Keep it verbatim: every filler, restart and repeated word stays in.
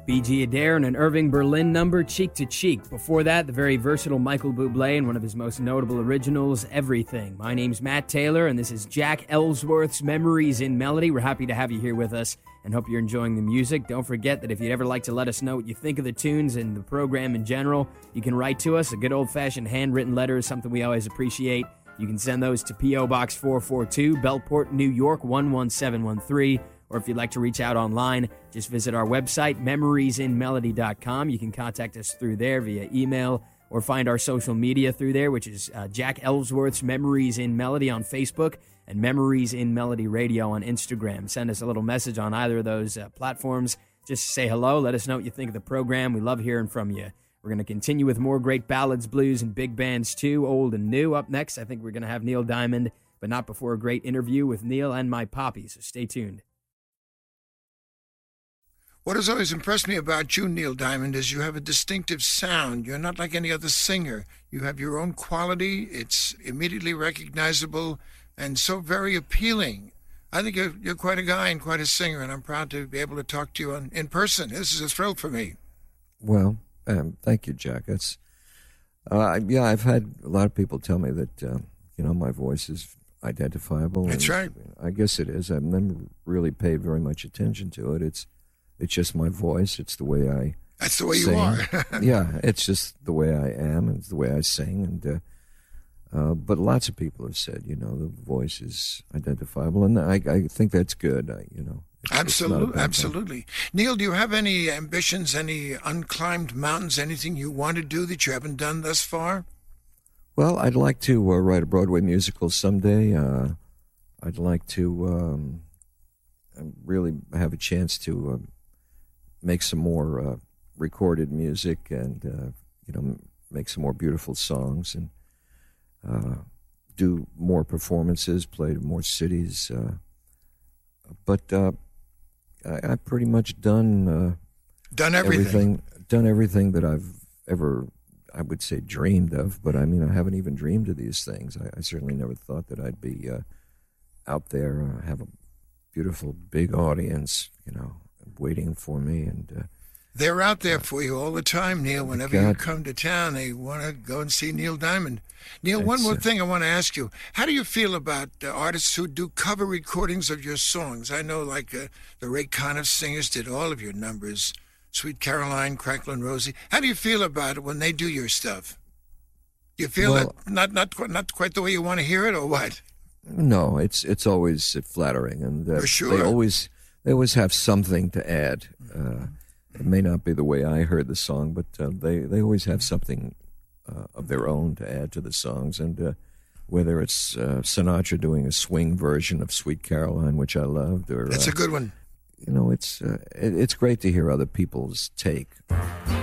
B G Adair and an Irving Berlin number, Cheek to Cheek. Before that, the very versatile Michael Bublé and one of his most notable originals, Everything. My name's Matt Taylor, and this is Jack Ellsworth's Memories in Melody. We're happy to have you here with us and hope you're enjoying the music. Don't forget that if you'd ever like to let us know what you think of the tunes and the program in general, you can write to us. A good old-fashioned handwritten letter is something we always appreciate. You can send those to P O. Box four forty-two, Bellport, New York, one one seven one three. Or if you'd like to reach out online, just visit our website, memories in melody dot com. You can contact us through there via email or find our social media through there, which is uh, Jack Ellsworth's Memories in Melody on Facebook and Memories in Melody Radio on Instagram. Send us a little message on either of those uh, platforms. Just say hello. Let us know what you think of the program. We love hearing from you. We're going to continue with more great ballads, blues, and big bands too, old and new. Up next, I think we're going to have Neil Diamond, but not before a great interview with Neil and my poppy, so stay tuned. What has always impressed me about you, Neil Diamond, is you have a distinctive sound. You're not like any other singer. You have your own quality. It's immediately recognizable and so very appealing. I think you're, you're quite a guy and quite a singer, and I'm proud to be able to talk to you on, in person. This is a thrill for me. Well, um, thank you, Jack. That's, uh, yeah, I've had a lot of people tell me that, uh, you know, my voice is identifiable. That's right. I guess it is. I've never really paid very much attention to it. It's It's just my voice. It's the way I That's the way sing. you are. Yeah, it's just the way I am, and it's the way I sing. And uh, uh, but lots of people have said, you know, the voice is identifiable, and I, I think that's good. I, you know, it's, absolutely, it's absolutely. Neil, do you have any ambitions, any unclimbed mountains, anything you want to do that you haven't done thus far? Well, I'd like to uh, write a Broadway musical someday. Uh, I'd like to um, really have a chance to. Uh, make some more uh, recorded music and, uh, you know, make some more beautiful songs and uh, do more performances, play to more cities. Uh, but uh, I, I've pretty much done uh, done everything. everything, done everything that I've ever, I would say, dreamed of. But I mean, I haven't even dreamed of these things. I, I certainly never thought that I'd be uh, out there, uh, have a beautiful big audience, you know, waiting for me, and uh, they're out there for you all the time, Neil. Whenever God. you come to town, they want to go and see Neil Diamond. Neil, That's, one more thing I want to ask you: how do you feel about uh, artists who do cover recordings of your songs? I know, like uh, the Ray Conniff singers did all of your numbers, Sweet Caroline, Cracklin' Rosie. How do you feel about it when they do your stuff? Do you feel well, that not not not quite the way you want to hear it, or what? No, it's it's always flattering, and uh, for sure. they always. They always have something to add. Uh, it may not be the way I heard the song, but uh, they, they always have something uh, of their own to add to the songs. And uh, whether it's uh, Sinatra doing a swing version of Sweet Caroline, which I loved, or that's uh, a good one. You know, it's uh, it, it's great to hear other people's take.